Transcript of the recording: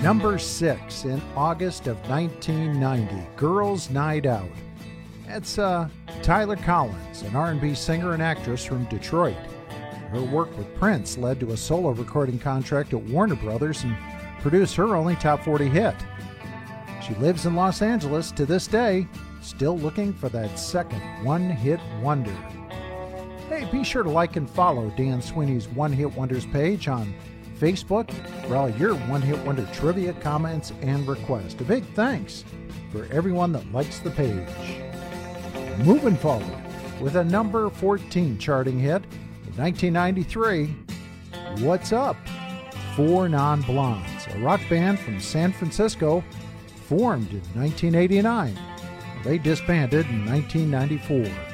Number 6 in August of 1990, Girls' Night Out. That's Tyler Collins, an R&B singer and actress from Detroit. Her work with Prince led to a solo recording contract at Warner Brothers and produced her only top 40 hit. She lives in Los Angeles to this day, still looking for that second one-hit wonder. Hey, be sure to like and follow Dan Sweeney's One Hit Wonders page on Facebook for all your one-hit wonder trivia, comments, and requests. A big thanks for everyone that likes the page. Moving forward with a number 14 charting hit in 1993, What's Up? Four Non-Blondes, a rock band from San Francisco formed in 1989. They disbanded in 1994.